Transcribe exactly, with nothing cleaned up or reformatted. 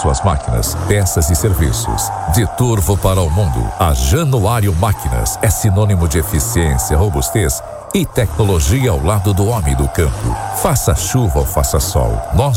suas máquinas, peças e serviços. De Turvo para o mundo, a Januário Máquinas é sinônimo de eficiência, robustez e tecnologia ao lado do homem do campo. Faça chuva ou faça sol, nós